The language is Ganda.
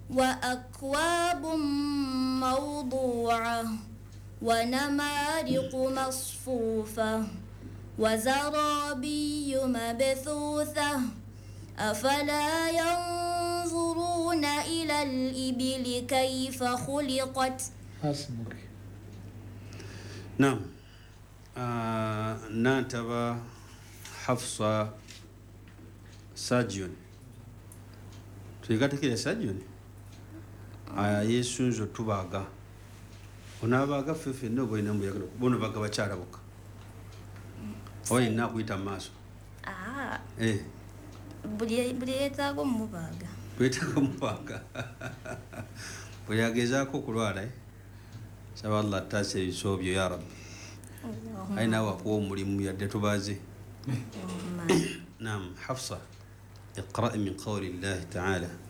وأكواب موضوعة ونمارق مصفوفة وزرابي مبثوثة أفلا ينظرون إلى الإبل كيف خلقت. حسبك. نعم. نانتبا حفصة ساجون tuligatekera sajjoni yesunzo tubaaga onabaaga fefe no boyina mbuyaga bono baga bakyala bokka oyina kuyita mu maaso buli yeetaaga omubaaga buli agezaako okulwala saba allah taasa ebisobyo ya rabbi ayina wakuwa omulimu yadde tubaaze. نعم حفصة اقرأ من قول الله تعالى